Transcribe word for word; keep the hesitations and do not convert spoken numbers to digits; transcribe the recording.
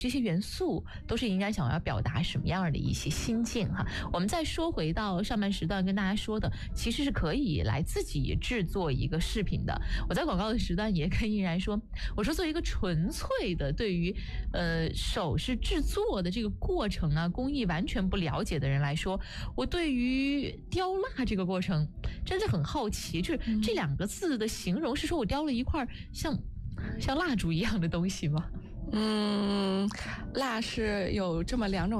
这些元素都是应该想要表达什么样的一些心境哈。我们再说回到上半时段跟大家说的，其实是可以来自己制作一个视频的。我在广告的时段也跟依然说，我说作为一个纯粹的对于呃首饰制作的这个过程啊工艺完全不了解的人来说，我对于雕蜡这个过程真的很好奇，就是这两个字的形容是说我雕了一块像像蜡烛一样的东西吗？ 嗯，蜡是有这么两种